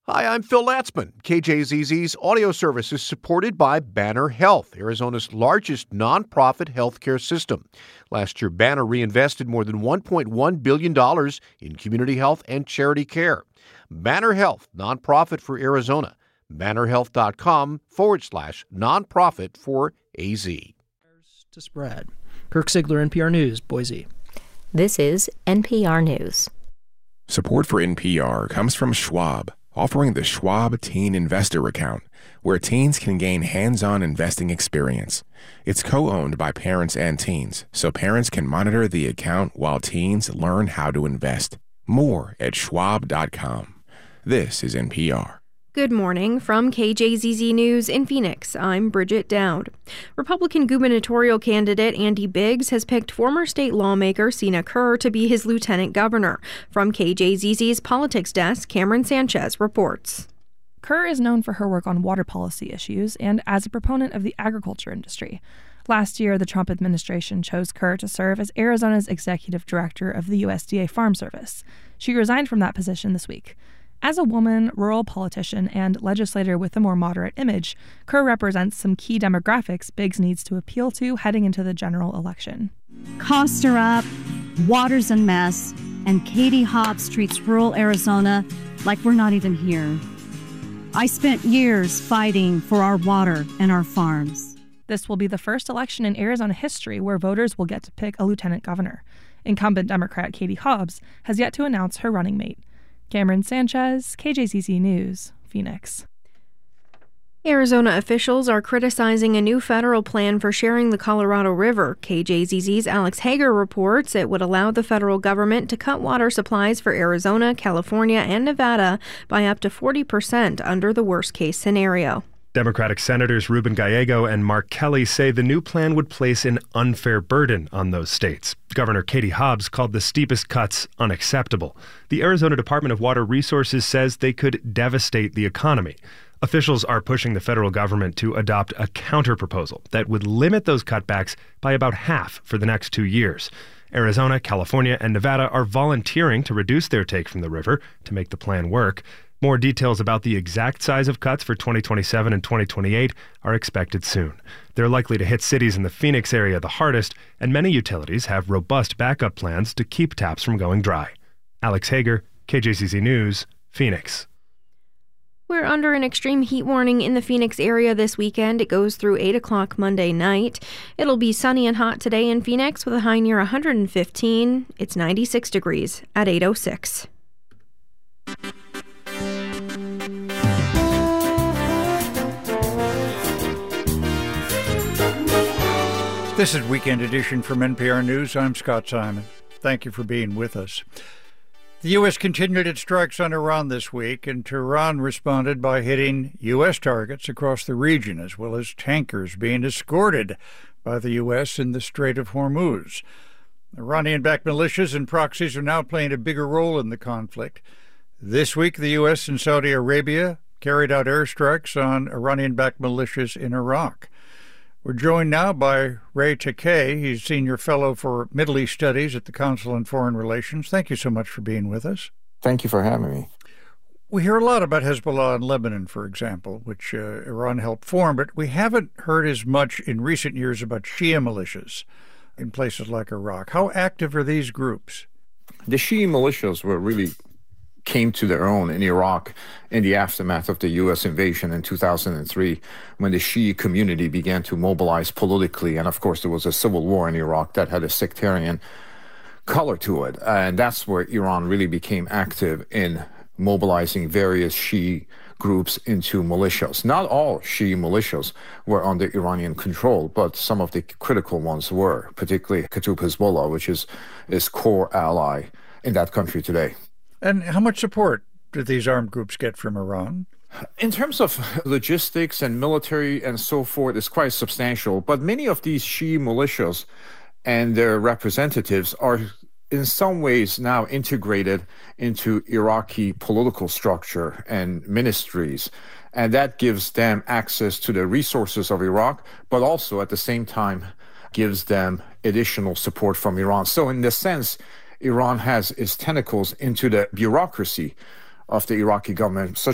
Hi, I'm Phil Latzman. KJZZ's audio service is supported by Banner Health, Arizona's largest nonprofit healthcare system. Last year, Banner reinvested more than $1.1 billion in community health and charity care. Banner Health, nonprofit for Arizona. BannerHealth.com/nonprofit for AZ. To spread. Kirk Sigler, NPR News, Boise. This is NPR News. Support for NPR comes from Schwab, offering the Schwab Teen Investor Account, where teens can gain hands-on investing experience. It's co-owned by parents and teens, so parents can monitor the account while teens learn how to invest. More at schwab.com. This is NPR. Good morning from KJZZ News in Phoenix. I'm Bridget Dowd. Republican gubernatorial candidate Andy Biggs has picked former state lawmaker Sina Kerr to be his lieutenant governor. From KJZZ's politics desk, Cameron Sanchez reports. Kerr is known for her work on water policy issues and as a proponent of the agriculture industry. Last year, the Trump administration chose Kerr to serve as Arizona's executive director of the USDA Farm Service. She resigned from that position this week. As a woman, rural politician, and legislator with a more moderate image, Kerr represents some key demographics Biggs needs to appeal to heading into the general election. Costs are up, water's a mess, and Katie Hobbs treats rural Arizona like we're not even here. I spent years fighting for our water and our farms. This will be the first election in Arizona history where voters will get to pick a lieutenant governor. Incumbent Democrat Katie Hobbs has yet to announce her running mate. Cameron Sanchez, KJZZ News, Phoenix. Arizona officials are criticizing a new federal plan for sharing the Colorado River. KJZZ's Alex Hager reports it would allow the federal government to cut water supplies for Arizona, California, and Nevada by up to 40% under the worst-case scenario. Democratic Senators Ruben Gallego and Mark Kelly say the new plan would place an unfair burden on those states. Governor Katie Hobbs called the steepest cuts unacceptable. The Arizona Department of Water Resources says they could devastate the economy. Officials are pushing the federal government to adopt a counterproposal that would limit those cutbacks by about half for the next 2 years. Arizona, California, and Nevada are volunteering to reduce their take from the river to make the plan work. More details about the exact size of cuts for 2027 and 2028 are expected soon. They're likely to hit cities in the Phoenix area the hardest, and many utilities have robust backup plans to keep taps from going dry. Alex Hager, KJZZ News, Phoenix. We're under an extreme heat warning in the Phoenix area this weekend. It goes through 8 o'clock Monday night. It'll be sunny and hot today in Phoenix with a high near 115. It's 96 degrees at 8:06. This is Weekend Edition from NPR News. I'm Scott Simon. Thank you for being with us. The U.S. continued its strikes on Iran this week, and Tehran responded by hitting U.S. targets across the region, as well as tankers being escorted by the U.S. in the Strait of Hormuz. Iranian-backed militias and proxies are now playing a bigger role in the conflict. This week, the U.S. and Saudi Arabia carried out airstrikes on Iranian-backed militias in Iraq. We're joined now by Ray Takei. He's Senior Fellow for Middle East Studies at the Council on Foreign Relations. Thank you so much for being with us. Thank you for having me. We hear a lot about Hezbollah in Lebanon, for example, which Iran helped form, but we haven't heard as much in recent years about Shia militias in places like Iraq. How active are these groups? The Shia militias came to their own in Iraq in the aftermath of the U.S. invasion in 2003, when the Shia community began to mobilize politically. And of course, there was a civil war in Iraq that had a sectarian color to it. And that's where Iran really became active in mobilizing various Shia groups into militias. Not all Shia militias were under Iranian control, but some of the critical ones were, particularly Kataib Hezbollah, which is its core ally in that country today. And how much support do these armed groups get from Iran? In terms of logistics and military and so forth, it's quite substantial. But many of these Shia militias and their representatives are in some ways now integrated into Iraqi political structure and ministries. And that gives them access to the resources of Iraq, but also at the same time gives them additional support from Iran. So in this sense, Iran has its tentacles into the bureaucracy of the Iraqi government, such